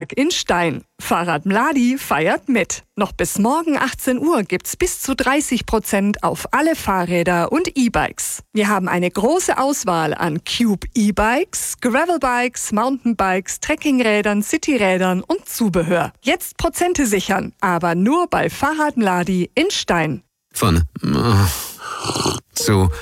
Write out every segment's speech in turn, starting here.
Fahrradtag in Stein. Fahrrad Mladi feiert mit. Noch bis morgen 18 Uhr gibt's bis zu 30% auf alle Fahrräder und E-Bikes. Wir haben eine große Auswahl an Cube E-Bikes, Gravelbikes, Mountainbikes, Trekkingrädern, Cityrädern und Zubehör. Jetzt Prozente sichern, aber nur bei Fahrrad Mladi in Stein. Von zu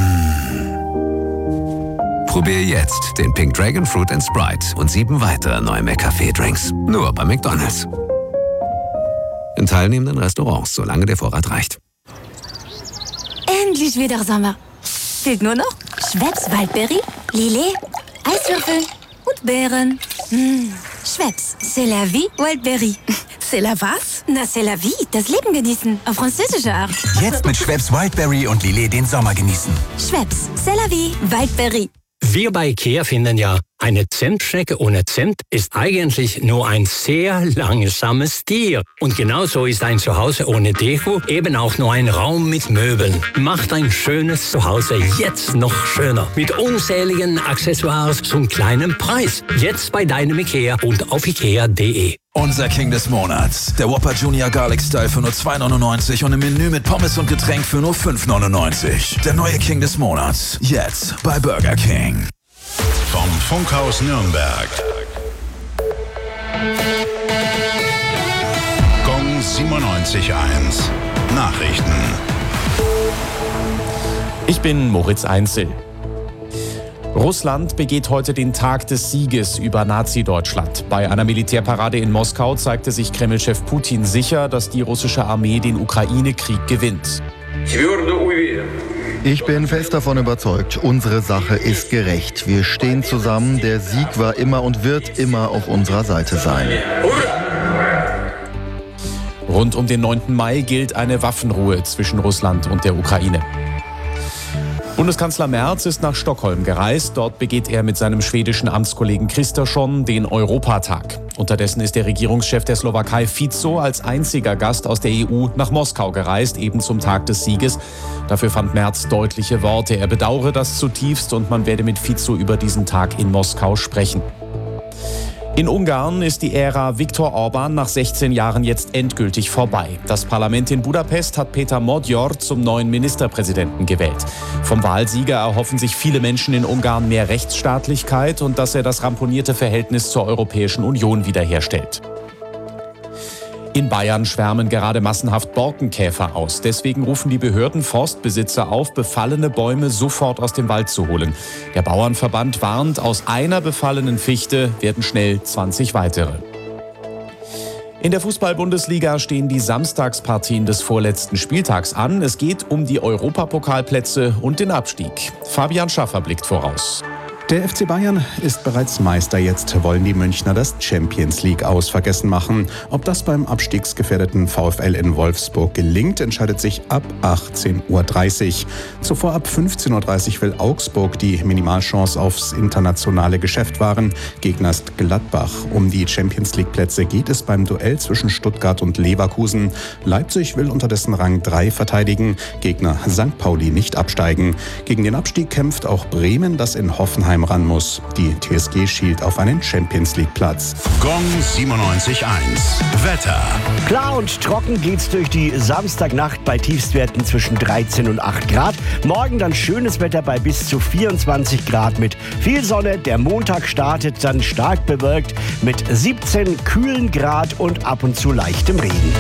Probier jetzt den Pink Dragon Fruit & Sprite und 7 weitere neue McCafé-Drinks. Nur bei McDonald's. In teilnehmenden Restaurants, solange der Vorrat reicht. Endlich wieder Sommer. Fehlt nur noch Schweppes Waldberry, Lillet, Eiswürfel und Beeren. Schweppes, c'est la vie, Waldberry. C'est la was? Na, c'est la vie, das Leben genießen, auf französische Art. Jetzt mit Schweppes Wildberry und Lillet den Sommer genießen. Schweppes, c'est la vie, Waldberry. Wir bei IKEA finden ja, eine Zentschnecke ohne Zimt ist eigentlich nur ein sehr langsames Tier. Und genauso ist ein Zuhause ohne Deko eben auch nur ein Raum mit Möbeln. Macht ein schönes Zuhause jetzt noch schöner. Mit unzähligen Accessoires zum kleinen Preis. Jetzt bei deinem IKEA und auf ikea.de. Unser King des Monats. Der Whopper Junior Garlic Style für nur 2,99 und im Menü mit Pommes und Getränk für nur 5,99. Der neue King des Monats. Jetzt bei Burger King. Vom Funkhaus Nürnberg. Gong 97.1. Nachrichten. Ich bin Moritz Einzel. Russland begeht heute den Tag des Sieges über Nazi-Deutschland. Bei einer Militärparade in Moskau zeigte sich Kreml-Chef Putin sicher, dass die russische Armee den Ukraine-Krieg gewinnt. Ich bin fest davon überzeugt, unsere Sache ist gerecht. Wir stehen zusammen, der Sieg war immer und wird immer auf unserer Seite sein. Rund um den 9. Mai gilt eine Waffenruhe zwischen Russland und der Ukraine. Bundeskanzler Merz ist nach Stockholm gereist. Dort begeht er mit seinem schwedischen Amtskollegen Kristersson den Europatag. Unterdessen ist der Regierungschef der Slowakei Fico als einziger Gast aus der EU nach Moskau gereist, eben zum Tag des Sieges. Dafür fand Merz deutliche Worte. Er bedauere das zutiefst und man werde mit Fico über diesen Tag in Moskau sprechen. In Ungarn ist die Ära Viktor Orbán nach 16 Jahren jetzt endgültig vorbei. Das Parlament in Budapest hat Péter Magyar zum neuen Ministerpräsidenten gewählt. Vom Wahlsieger erhoffen sich viele Menschen in Ungarn mehr Rechtsstaatlichkeit und dass er das ramponierte Verhältnis zur Europäischen Union wiederherstellt. In Bayern schwärmen gerade massenhaft Borkenkäfer aus. Deswegen rufen die Behörden Forstbesitzer auf, befallene Bäume sofort aus dem Wald zu holen. Der Bauernverband warnt, aus einer befallenen Fichte werden schnell 20 weitere. In der Fußball-Bundesliga stehen die Samstagspartien des vorletzten Spieltags an. Es geht um die Europapokalplätze und den Abstieg. Fabian Schaffer blickt voraus. Der FC Bayern ist bereits Meister. Jetzt wollen die Münchner das Champions League aus vergessen machen. Ob das beim abstiegsgefährdeten VfL in Wolfsburg gelingt, entscheidet sich ab 18:30 Uhr. Zuvor ab 15:30 Uhr will Augsburg die Minimalchance aufs internationale Geschäft wahren. Gegner ist Gladbach. Um die Champions League Plätze geht es beim Duell zwischen Stuttgart und Leverkusen. Leipzig will unterdessen Rang 3 verteidigen. Gegner St. Pauli nicht absteigen. Gegen den Abstieg kämpft auch Bremen, das in Hoffenheim ran muss. Die TSG schielt auf einen Champions-League-Platz. Gong 97.1. Wetter. Klar und trocken geht's durch die Samstagnacht bei Tiefstwerten zwischen 13 und 8 Grad. Morgen dann schönes Wetter bei bis zu 24 Grad mit viel Sonne. Der Montag startet dann stark bewölkt mit 17 kühlen Grad und ab und zu leichtem Regen.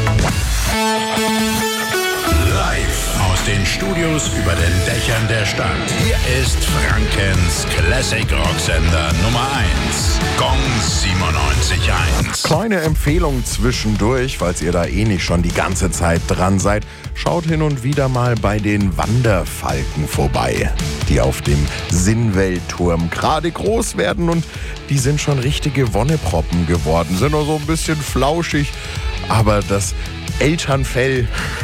Live aus den Studios über den Dächern der Stadt. Hier ist Frankens Classic Rocksender Nummer 1. Gong 97.1. Kleine Empfehlung zwischendurch, falls ihr da nicht schon die ganze Zeit dran seid. Schaut hin und wieder mal bei den Wanderfalken vorbei, die auf dem Sinnweltturm gerade groß werden und die sind schon richtige Wonneproppen geworden. Sind nur so ein bisschen flauschig, aber das Elternfell...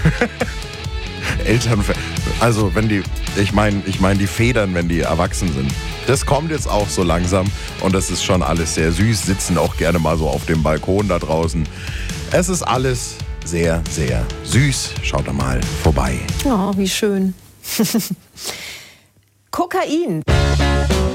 Also ich meine die Federn, wenn die erwachsen sind. Das kommt jetzt auch so langsam und das ist schon alles sehr süß. Sitzen auch gerne mal so auf dem Balkon da draußen. Es ist alles sehr, sehr süß. Schaut da mal vorbei. Oh, wie schön. Kokain.